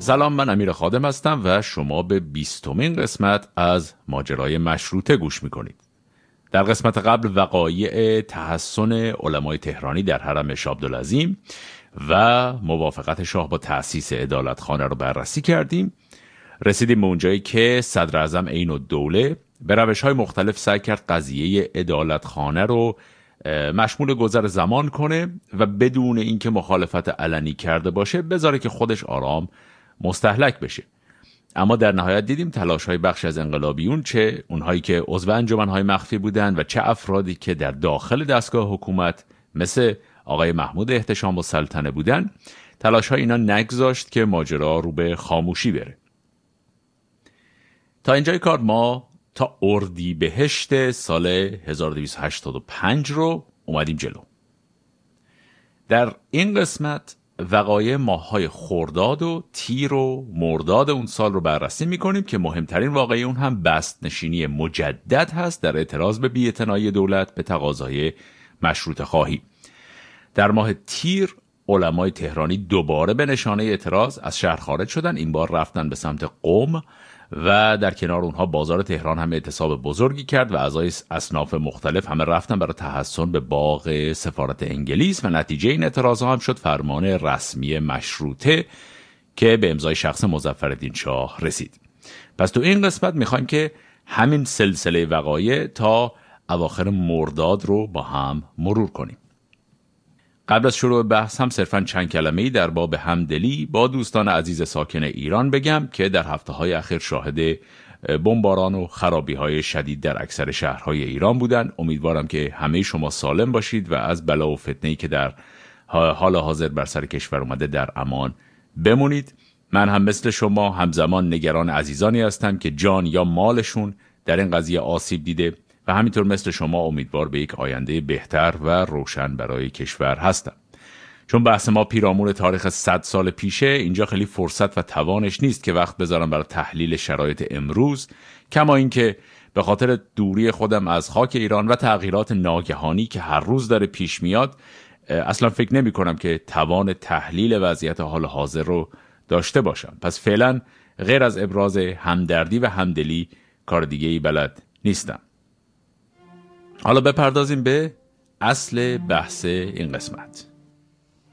سلام، من امیر خادم هستم و شما به 20مین قسمت از ماجرای مشروطه گوش میکنید. در قسمت قبل وقایع تحسن علمای تهرانی در حرم شاه عبدالعظیم و موافقت شاه با تأسیس عدالتخانه رو بررسی کردیم. رسیدیم به اونجایی که صدر اعظم عین الدوله به روش‌های مختلف سعی کرد قضیه عدالتخانه رو مشمول گذر زمان کنه و بدون اینکه مخالفت علنی کرده باشه بذاره که خودش آرام مستهلک بشه. اما در نهایت دیدیم تلاش‌های بخش از انقلابیون، چه اونهایی که عضو انجمن‌های مخفی بودن و چه افرادی که در داخل دستگاه حکومت مثل آقای محمود احتشام السلطنه بودن، تلاش‌های اینا نگذاشت که ماجرا رو به خاموشی بره. تا اینجای کار ما تا اردیبهشت سال 1285 رو اومدیم جلو. در این قسمت وقایع ماه‌های خرداد و تیر و مرداد اون سال رو بررسی می‌کنیم که مهمترین واقعه اون هم بست‌نشینی مجدد هست در اعتراض به بی‌اعتنایی دولت به تقاضای مشروطه خواهی. در ماه تیر علمای تهرانی دوباره به نشانه اعتراض از شهر خارج شدن. این بار رفتن به سمت قم و در کنار اونها بازار تهران هم اعتصاب بزرگی کرد و اعضای اصناف مختلف همه رفتن برای تحصن به باغ سفارت انگلیس و نتیجه این اعتراض هم شد فرمان رسمی مشروطه که به امضای شخص مظفرالدین شاه رسید. پس تو این قسمت میخوایم که همین سلسله وقایع تا اواخر مرداد رو با هم مرور کنیم. قبل از شروع بحث هم صرفاً چند کلمه‌ای در باب همدلی با دوستان عزیز ساکن ایران بگم که در هفته‌های اخیر شاهد بمباران و خرابی‌های شدید در اکثر شهرهای ایران بودند. امیدوارم که همه شما سالم باشید و از بلا و فتنه‌ای که در حال حاضر بر سر کشور اومده در امان بمونید. من هم مثل شما همزمان نگران عزیزانی هستم که جان یا مالشون در این قضیه آسیب دیده و همینطور مثل شما امیدوار به یک آینده بهتر و روشن برای کشور هستم. چون بحث ما پیرامون تاریخ 100 سال پیشه، اینجا خیلی فرصت و توانش نیست که وقت بذارم برای تحلیل شرایط امروز، کما اینکه به خاطر دوری خودم از خاک ایران و تغییرات ناگهانی که هر روز داره پیش میاد اصلا فکر نمی کنم که توان تحلیل وضعیت حال حاضر رو داشته باشم. پس فعلا غیر از ابراز همدردی و همدلی کار دیگه ای بلد نیستم. حالا بپردازیم به اصل بحث این قسمت.